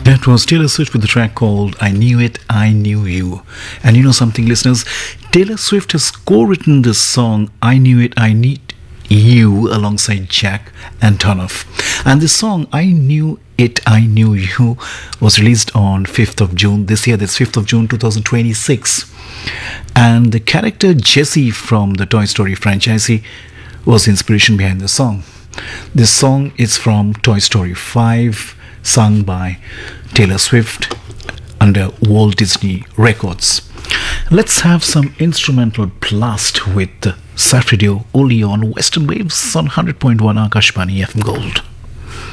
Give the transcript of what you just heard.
That was Taylor Swift with the track called I Knew It, I Knew You. And you know something, listeners? Taylor Swift has co-written this song, I Knew It, I Need You, alongside Jack Antonoff. And this song, I Knew It, I Knew You, was released on 5th of June this year. That's 5th of June 2026. And the character Jessie from the Toy Story franchise was the inspiration behind the song. This song is from Toy Story 5, sung by Taylor Swift under Walt Disney Records. Let's have some instrumental blast with Surf Radio only on Western Waves on 100.1 Akashvani FM Gold.